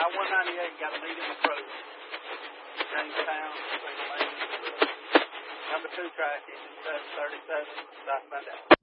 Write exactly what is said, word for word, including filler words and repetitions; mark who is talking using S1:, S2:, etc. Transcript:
S1: I one ninety-eight got a medium approach. Jamestown, Spring Lane. Number two track, engine seven thirty-seven, southbound out.